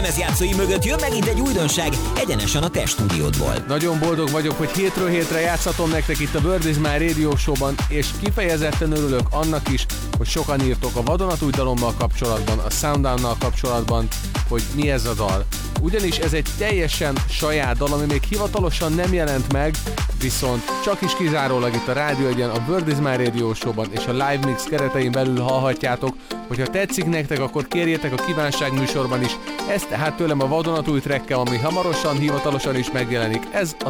lemezjátszói mögött jön megint egy újdonság, egyenesen a te stúdiódból. Nagyon boldog vagyok, hogy hétről hétre játszhatom nektek itt a Word is My Radio Show-ban, és kifejezetten örülök annak is, hogy sokan írtok a vadonatúj dalommal kapcsolatban, a Sounddown-nal kapcsolatban, hogy mi ez a dal. Ugyanis ez egy teljesen saját dal, ami még hivatalosan nem jelent meg, viszont csak is kizárólag itt a Rádió Egyen, a Word is My Radio Show-ban és a Live Mix keretein belül hallhatjátok. Hogyha tetszik nektek, akkor kérjétek a kívánság műsorban is. Ez tehát tőlem a vadonatúj track, ami hamarosan hivatalosan is megjelenik. Ez a